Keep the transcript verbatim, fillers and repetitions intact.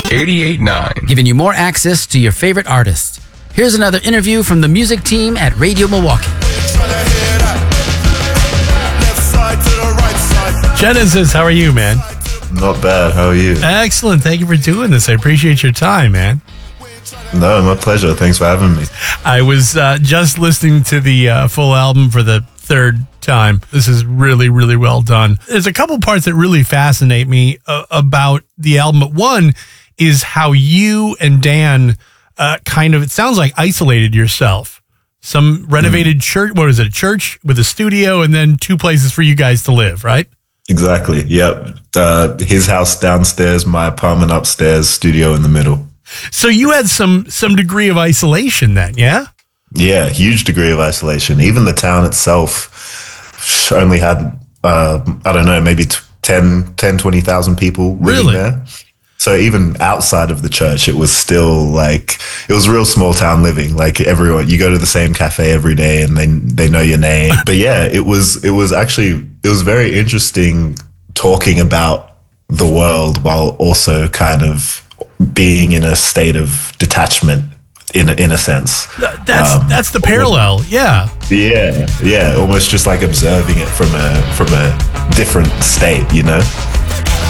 eighty-eight point nine. Giving you more access to your favorite artists. Here's another interview from the music team at Radio Milwaukee. Genesis, how are you, man? Not bad. How are you? Excellent. Thank you for doing this. I appreciate your time, man. No, my pleasure. Thanks for having me. I was uh, just listening to the uh, full album for the third time. This is really, really well done. There's a couple parts that really fascinate me uh, about the album. One is how you and Dan uh, kind of, it sounds like, isolated yourself. Some renovated mm. church, what is it, a church with a studio and then two places for you guys to live, right? Exactly. Yep. Uh, his house downstairs, my apartment upstairs, studio in the middle. So you had some some degree of isolation then, yeah? Yeah, huge degree of isolation. Even the town itself only had, uh, I don't know, maybe ten, twenty thousand people living really? there. So even outside of the church, it was still like, it was real small town living. Like everyone, you go to the same cafe every day and they they know your name. But yeah, it was it was actually, it was very interesting talking about the world while also kind of being in a state of detachment in a, in a sense. That's um, that's the parallel, yeah. Yeah, yeah, almost just like observing it from a from a different state, you know?